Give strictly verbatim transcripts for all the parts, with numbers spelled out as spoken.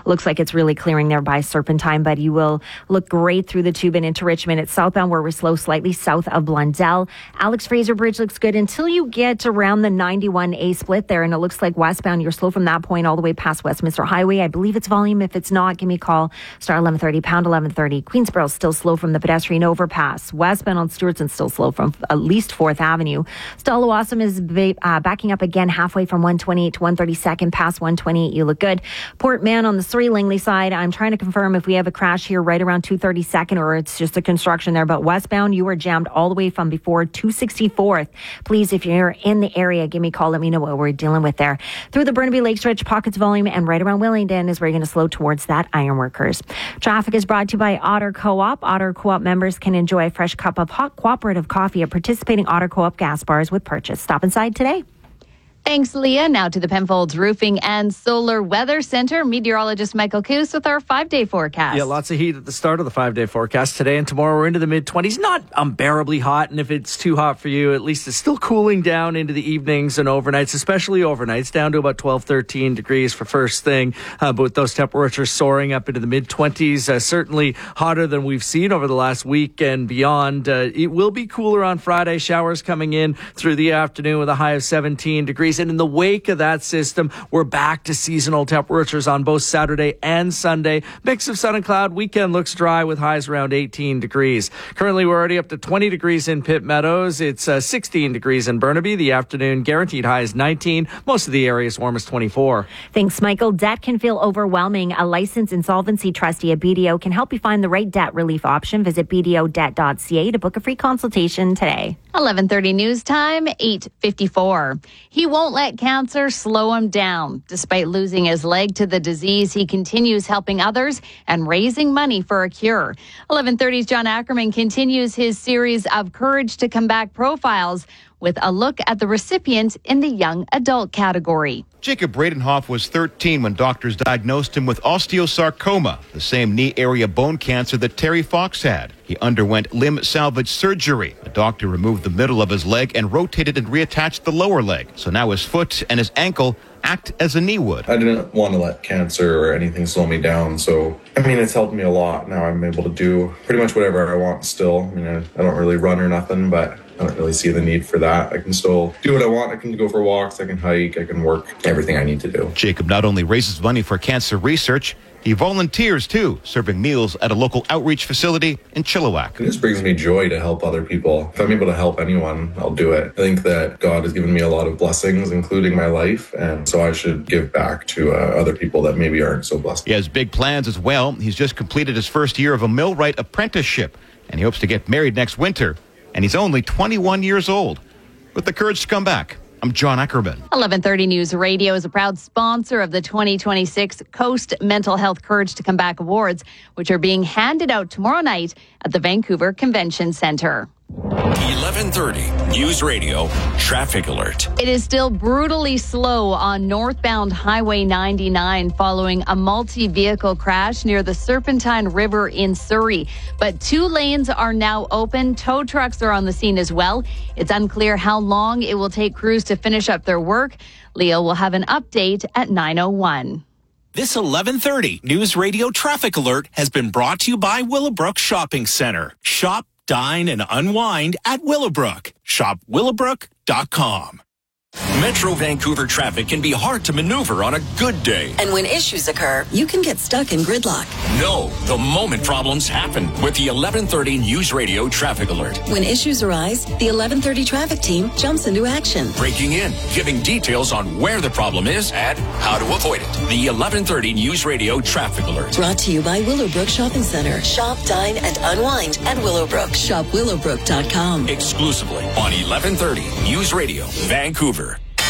Looks like it's really clearing there by Serpentine, but you will look great through the tube and into Richmond. It's southbound where we're slow slightly south of Blundell. Alex Fraser Bridge looks good until you get around the ninety-one A split there, and it looks like westbound you're slow from that point all the way past Westminster Highway. I believe it's volume. If it's not, give me a call. Star eleven thirty, pound eleven thirty. Queensboro still slow from the pedestrian overpass. Westbound on Stewartson still slow from at least fourth Avenue. Stallawasam is uh, backing up again halfway from one twenty-eight to one thirty-second past one twenty-eight. You look good. Port Mann on the Surrey Langley side, I'm trying to confirm if we have a crash here right around two thirty-second or it's just a construction there, but westbound you are jammed all the way from before two sixty-fourth. Please, if you're in the area, give me a call. Let me know what we're dealing with there. Through the Burnaby Lake Stretch, pockets volume, and right around Willingdon is where you're going to slow towards that Ironworkers. Traffic is brought to you by Otter Co-op. Otter Co-op members can enjoy a fresh cup of hot cooperative coffee at participating Otter Co-op gas bars with purchase. Stop inside today. Thanks, Leah. Now to the Penfolds Roofing and Solar Weather Center. Meteorologist Michael Coos with our five-day forecast. Yeah, lots of heat at the start of the five-day forecast. Today and tomorrow we're into the mid-twenties. Not unbearably hot, and if it's too hot for you, at least it's still cooling down into the evenings and overnights, especially overnights, down to about twelve, thirteen degrees for first thing. Uh, but with those temperatures soaring up into the mid-twenties, uh, certainly hotter than we've seen over the last week and beyond. Uh, it will be cooler on Friday. Showers coming in through the afternoon with a high of seventeen degrees. And in the wake of that system, we're back to seasonal temperatures on both Saturday and Sunday. Mix of sun and cloud. Weekend looks dry with highs around eighteen degrees. Currently, we're already up to twenty degrees in Pitt Meadows. It's uh, sixteen degrees in Burnaby. The afternoon guaranteed high is nineteen. Most of the area is warm as twenty-four. Thanks, Michael. Debt can feel overwhelming. A licensed insolvency trustee at B D O can help you find the right debt relief option. Visit b d o debt dot c a to book a free consultation today. eleven thirty news time, eight fifty-four. He won't let cancer slow him down. Despite losing his leg to the disease, he continues helping others and raising money for a cure. eleven thirty's John Ackerman continues his series of Courage to Come Back profiles with a look at the recipients in the young adult category. Jacob Bradenhoff was thirteen when doctors diagnosed him with osteosarcoma, the same knee area bone cancer that Terry Fox had. He underwent limb salvage surgery. A doctor removed the middle of his leg and rotated and reattached the lower leg. So now his foot and his ankle act as a knee would. I didn't want to let cancer or anything slow me down. So, I mean, it's helped me a lot. Now I'm able to do pretty much whatever I want still. I mean, I, I don't really run or nothing, but I don't really see the need for that. I can still do what I want. I can go for walks. I can hike. I can work everything I need to do. Jacob not only raises money for cancer research, he volunteers too, serving meals at a local outreach facility in Chilliwack. It just brings me joy to help other people. If I'm able to help anyone, I'll do it. I think that God has given me a lot of blessings, including my life, and so I should give back to uh, other people that maybe aren't so blessed. He has big plans as well. He's just completed his first year of a millwright apprenticeship, and he hopes to get married next winter. And he's only twenty-one years old. With the courage to come back, I'm John Ackerman. eleven thirty News Radio is a proud sponsor of the twenty twenty-six Coast Mental Health Courage to Come Back Awards, which are being handed out tomorrow night at the Vancouver Convention Centre. eleven thirty News Radio Traffic Alert. It is still brutally slow on northbound Highway ninety-nine following a multi-vehicle crash near the Serpentine River in Surrey. But two lanes are now open. Tow trucks are on the scene as well. It's unclear how long it will take crews to finish up their work. Leo will have an update at nine oh one. This eleven thirty News Radio Traffic Alert has been brought to you by Willowbrook Shopping Center. Shop, dine, and unwind at Willowbrook. Shop willowbrook dot com. Metro Vancouver traffic can be hard to maneuver on a good day. And when issues occur, you can get stuck in gridlock. No, the moment problems happen with the eleven thirty News Radio Traffic Alert. When issues arise, the eleven thirty traffic team jumps into action. Breaking in, giving details on where the problem is and how to avoid it. The eleven thirty News Radio Traffic Alert. Brought to you by Willowbrook Shopping Center. Shop, dine, and unwind at Willowbrook. Shop willowbrook dot com. Exclusively on eleven thirty News Radio, Vancouver.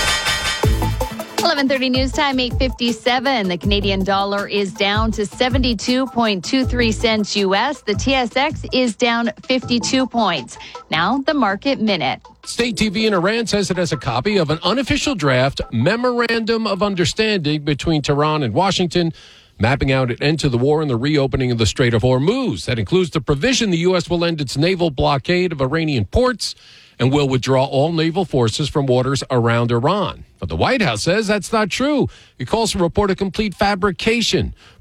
eleven thirty news time, eight fifty-seven. The Canadian dollar is down to seventy-two point two three cents U S. The T S X is down fifty-two points. Now the market minute. State T V in Iran says it has a copy of an unofficial draft memorandum of understanding between Tehran and Washington, mapping out an end to the war and the reopening of the Strait of Hormuz. That includes the provision the U S will end its naval blockade of Iranian ports and will withdraw all naval forces from waters around Iran. But the White House says that's not true. It calls for a report of complete fabrication.